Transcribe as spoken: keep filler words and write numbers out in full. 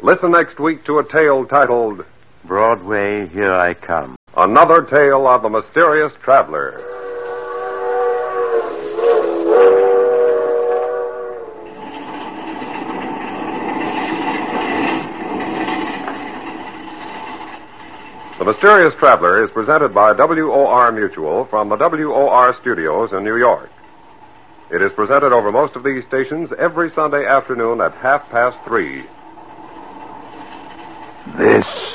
Listen next week to a tale titled Broadway, Here I Come. Another Tale of the Mysterious Traveler. The Mysterious Traveler is presented by W O R Mutual from the W O R studios in New York. It is presented over most of these stations every Sunday afternoon at half past three. This